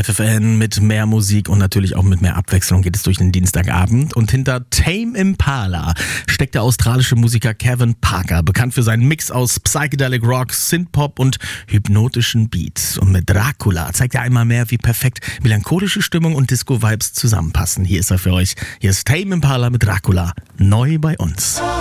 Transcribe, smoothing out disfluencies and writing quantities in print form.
FFN mit mehr Musik und natürlich auch mit mehr Abwechslung geht es durch den Dienstagabend. Und hinter Tame Impala steckt der australische Musiker Kevin Parker, bekannt für seinen Mix aus Psychedelic Rock, Synthpop und hypnotischen Beats. Und mit Dracula zeigt er einmal mehr, wie perfekt melancholische Stimmung und Disco-Vibes zusammenpassen. Hier ist er für euch. Hier ist Tame Impala mit Dracula, neu bei uns.